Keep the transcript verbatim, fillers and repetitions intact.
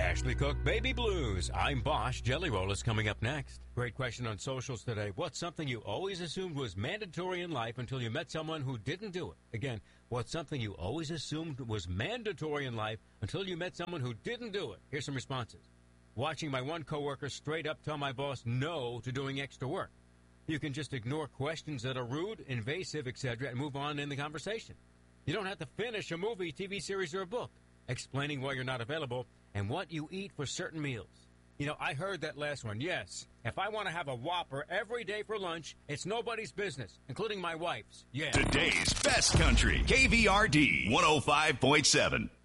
Ashley Cook, Baby Blues. I'm Bosch. Jelly Roll is coming up next. Great question on socials today. What's something you always assumed was mandatory in life until you met someone who didn't do it? Again, what's something you always assumed was mandatory in life until you met someone who didn't do it? Here's some responses. Watching my one coworker straight up tell my boss no to doing extra work. You can just ignore questions that are rude, invasive, et cetera, and move on in the conversation. You don't have to finish a movie, T V series, or a book. Explaining why you're not available and what you eat for certain meals. You know, I heard that last one. Yes, if I want to have a Whopper every day for lunch, it's nobody's business, including my wife's. Yeah. Today's best country, K V R D one oh five point seven.